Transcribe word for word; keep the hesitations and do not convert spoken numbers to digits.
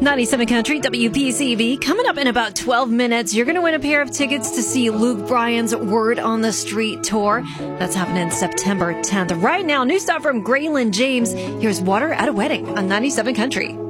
ninety-seven Country, W P C V. Coming up in about twelve minutes, you're going to win a pair of tickets to see Luke Bryan's Word on the Street tour. That's happening September tenth. Right now, new stuff from Graylin James. Here's Water at a Wedding on ninety-seven Country.